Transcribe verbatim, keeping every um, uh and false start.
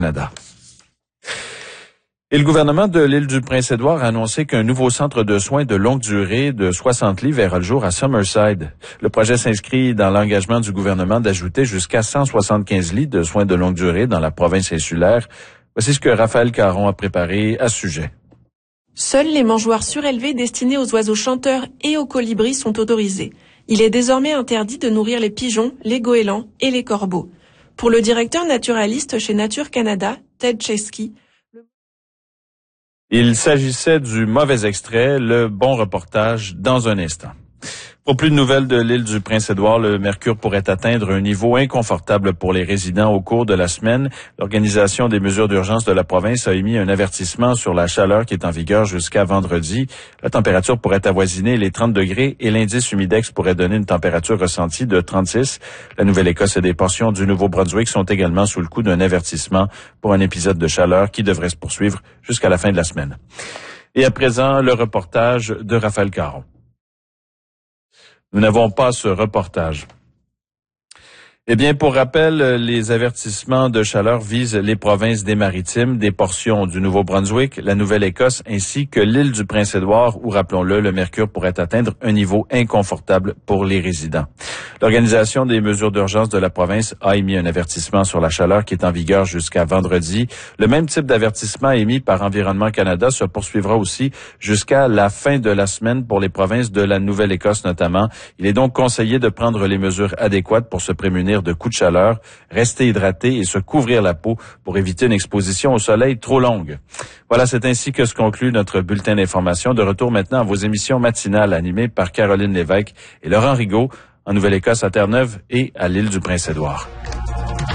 Canada. Et le gouvernement de l'île du Prince-Édouard a annoncé qu'un nouveau centre de soins de longue durée de soixante lits verra le jour à Summerside. Le projet s'inscrit dans l'engagement du gouvernement d'ajouter jusqu'à cent soixante-quinze lits de soins de longue durée dans la province insulaire. Voici ce que Raphaël Caron a préparé à ce sujet. Seuls les mangeoires surélevées destinés aux oiseaux chanteurs et aux colibris sont autorisés. Il est désormais interdit de nourrir les pigeons, les goélands et les corbeaux. Pour le directeur naturaliste chez Nature Canada, Ted Chesky, il s'agissait du mauvais extrait, le bon reportage dans un instant. Pour plus de nouvelles de l'île du Prince-Édouard, le mercure pourrait atteindre un niveau inconfortable pour les résidents au cours de la semaine. L'Organisation des mesures d'urgence de la province a émis un avertissement sur la chaleur qui est en vigueur jusqu'à vendredi. La température pourrait avoisiner les trente degrés et l'indice humidex pourrait donner une température ressentie de trente-six. La Nouvelle-Écosse et des portions du Nouveau-Brunswick sont également sous le coup d'un avertissement pour un épisode de chaleur qui devrait se poursuivre jusqu'à la fin de la semaine. Et à présent, le reportage de Raphaël Caron. Nous n'avons pas ce reportage. Eh bien, pour rappel, les avertissements de chaleur visent les provinces des Maritimes, des portions du Nouveau-Brunswick, la Nouvelle-Écosse ainsi que l'île du Prince-Édouard où, rappelons-le, le mercure pourrait atteindre un niveau inconfortable pour les résidents. L'Organisation des mesures d'urgence de la province a émis un avertissement sur la chaleur qui est en vigueur jusqu'à vendredi. Le même type d'avertissement émis par Environnement Canada se poursuivra aussi jusqu'à la fin de la semaine pour les provinces de la Nouvelle-Écosse notamment. Il est donc conseillé de prendre les mesures adéquates pour se prémunir de coups de chaleur, rester hydraté et se couvrir la peau pour éviter une exposition au soleil trop longue. Voilà, c'est ainsi que se conclut notre bulletin d'information. De retour maintenant à vos émissions matinales animées par Caroline Lévesque et Laurent Rigaud en Nouvelle-Écosse, à Terre-Neuve et à l'île du Prince-Édouard.